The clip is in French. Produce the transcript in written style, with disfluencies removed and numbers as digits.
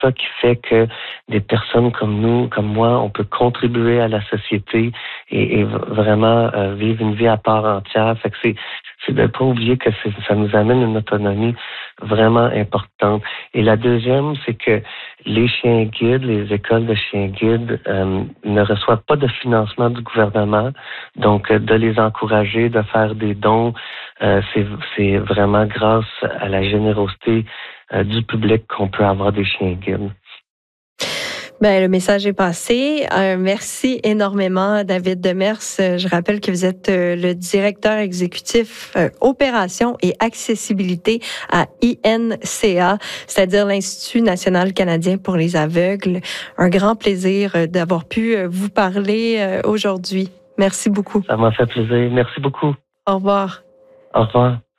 ça qui fait que des personnes comme nous, comme moi, on peut contribuer à la société et vraiment vivre une vie à part entière. Fait que c'est de ne pas oublier que ça nous amène une autonomie vraiment importante. Et la deuxième, c'est que les chiens guides, les écoles de chiens guides ne reçoivent pas de financement du gouvernement. Donc, de les encourager, de faire des dons, c'est vraiment grâce à la générosité du public qu'on peut avoir des chiens guides. Ben, le message est passé. Merci énormément, David Demers. Je rappelle que vous êtes le directeur exécutif opération et accessibilité à INCA, c'est-à-dire l'Institut national canadien pour les aveugles. Un grand plaisir d'avoir pu vous parler aujourd'hui. Merci beaucoup. Ça m'a fait plaisir. Merci beaucoup. Au revoir. Au revoir.